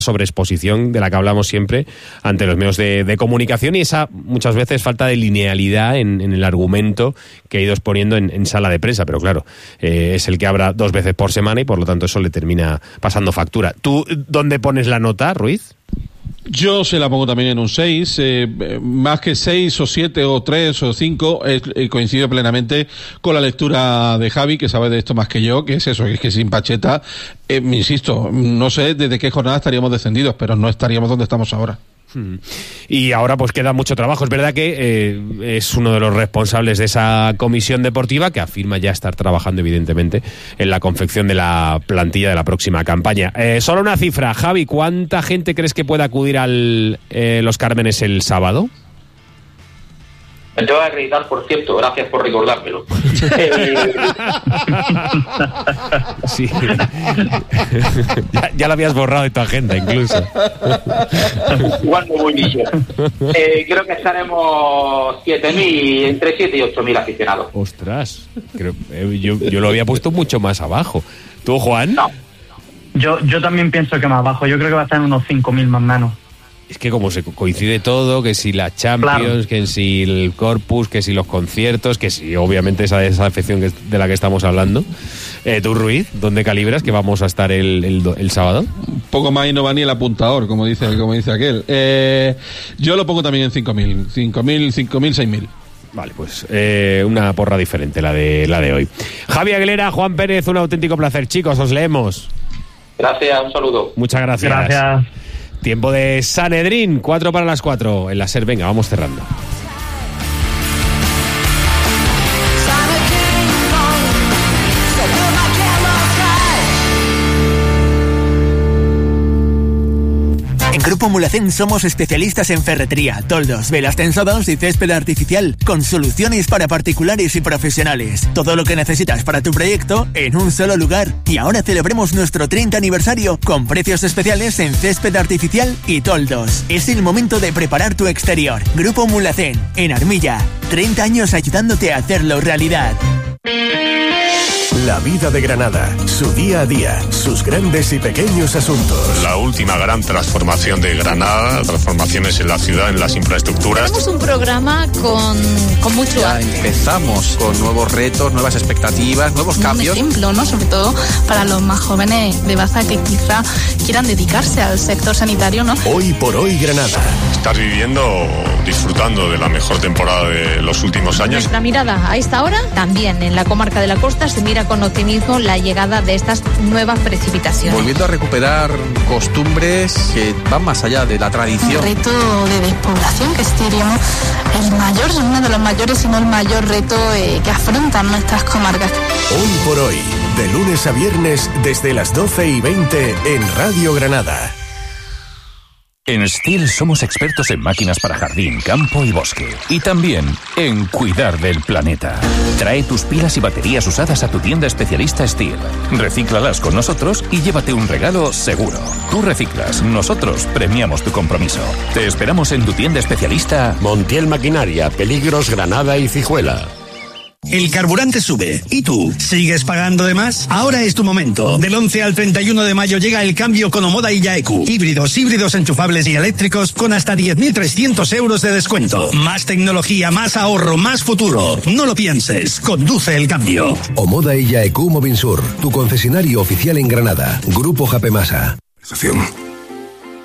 sobreexposición de la que hablamos siempre ante los medios de comunicación y esa muchas veces falta de linealidad en el argumento que ha ido exponiendo en sala de prensa, pero claro, es el que habla 2 veces por semana y por lo tanto eso le termina pasando factura. ¿Tú dónde pones la nota, Ruiz? Yo se la pongo también en un 6, más que 6 o 7 o 3 o 5, coincido plenamente con la lectura de Javi, que sabe de esto más que yo, que es eso, que es que sin Pacheta, insisto, no sé desde qué jornada estaríamos descendidos, pero no estaríamos donde estamos ahora. Y ahora pues queda mucho trabajo. Es verdad que es uno de los responsables de esa comisión deportiva que afirma ya estar trabajando evidentemente en la confección de la plantilla de la próxima campaña. Solo una cifra, Javi, ¿cuánta gente crees que puede acudir al Los Cármenes el sábado? Me te voy a acreditar, por cierto, gracias por recordármelo. Sí. ya lo habías borrado de tu agenda incluso. Igual no voy ni yo. Creo que estaremos 7.000, entre 7 y 8.000 aficionados. Ostras, yo lo había puesto mucho más abajo. ¿Tú, Juan? No. Yo también pienso que más bajo. Yo creo que va a estar en unos 5.000 más o menos. Es que como se coincide todo, que si la Champions, claro, que si el Corpus, que si los conciertos, que si obviamente esa afección de la que estamos hablando. Tú, Ruiz, ¿dónde calibras que vamos a estar el sábado? Un poco más y no va ni el apuntador, como dice aquel. Yo lo pongo también en 5.000, 6.000. Vale, pues una porra diferente la de hoy. Javi Aguilera, Juan Pérez, un auténtico placer, chicos, os leemos. Gracias, un saludo. Muchas gracias. Gracias. Tiempo de Sanedrín, 4 para las 4 en la SER. Venga, vamos cerrando. En Grupo Mulhacén somos especialistas en ferretería, toldos, velas tensadas y césped artificial, con soluciones para particulares y profesionales. Todo lo que necesitas para tu proyecto en un solo lugar. Y ahora celebremos nuestro 30 aniversario con precios especiales en césped artificial y toldos. Es el momento de preparar tu exterior. Grupo Mulhacén, en Armilla. 30 años ayudándote a hacerlo realidad. La vida de Granada, su día a día, sus grandes y pequeños asuntos. La última gran transformación de Granada, transformaciones en la ciudad, en las infraestructuras. Tenemos un programa con mucho ya arte. Empezamos con nuevos retos, nuevas expectativas, nuevos cambios. Un ejemplo, ¿no? Sobre todo para los más jóvenes de Baza que quizá quieran dedicarse al sector sanitario, ¿no? Hoy por hoy Granada. Estás viviendo, disfrutando de la mejor temporada de los últimos años. Nuestra mirada a esta hora, también en la comarca de la Costa, se mira con optimismo la llegada de estas nuevas precipitaciones. Volviendo a recuperar costumbres que van más allá de la tradición. Un reto de despoblación que diríamos el mayor, uno de los mayores, si no el mayor reto que afrontan nuestras comarcas. Hoy por hoy, de lunes a viernes desde las 12:20 en Radio Granada. En Stihl somos expertos en máquinas para jardín, campo y bosque. Y también en cuidar del planeta. Trae tus pilas y baterías usadas a tu tienda especialista Stihl. Recíclalas con nosotros y llévate un regalo seguro. Tú reciclas, nosotros premiamos tu compromiso. Te esperamos en tu tienda especialista Montiel Maquinaria, Peligros, Granada y Cijuela. El carburante sube. ¿Y tú? ¿Sigues pagando de más? Ahora es tu momento. Del 11 al 31 de mayo llega el cambio con Omoda y Yaeku. Híbridos enchufables y eléctricos con hasta 10.300 euros de descuento. Más tecnología, más ahorro, más futuro. No lo pienses. Conduce el cambio. Omoda y Yaeku Movinsur, tu concesionario oficial en Granada. Grupo Japemasa.